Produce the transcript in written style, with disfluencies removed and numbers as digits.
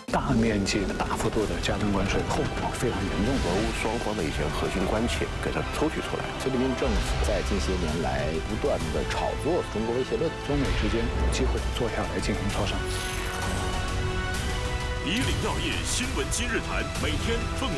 大面积的、大幅度的加征关税，后果非常严重。 俄乌双方的一些核心关切给它抽取出来。 菲律宾政府在近些年来不断的炒作中国威胁论， 中美之间有机会坐下来进行磋商。 以岭药业新闻今日谈，每天中午